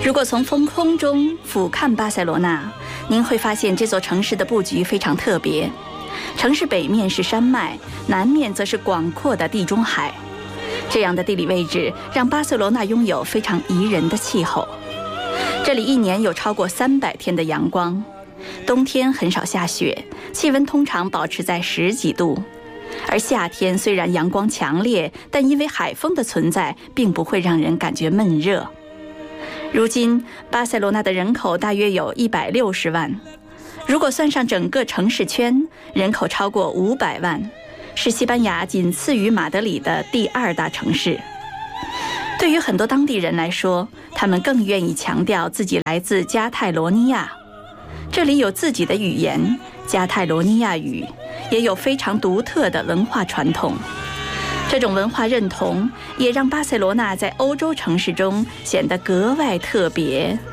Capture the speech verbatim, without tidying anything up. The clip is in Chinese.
如果从风空中俯瞰巴塞罗那，您会发现这座城市的布局非常特别。城市北面是山脉，南面则是广阔的地中海。这样的地理位置让巴塞罗那拥有非常宜人的气候。这里一年有超过三百天的阳光，冬天很少下雪，气温通常保持在十几度。而夏天虽然阳光强烈，但因为海风的存在，并不会让人感觉闷热。如今，巴塞罗那的人口大约有一百六十万，如果算上整个城市圈，人口超过五百万，是西班牙仅次于马德里的第二大城市。对于很多当地人来说，他们更愿意强调自己来自加泰罗尼亚，这里有自己的语言加泰罗尼亚语，也有非常独特的文化传统。这种文化认同也让巴塞罗那在欧洲城市中显得格外特别。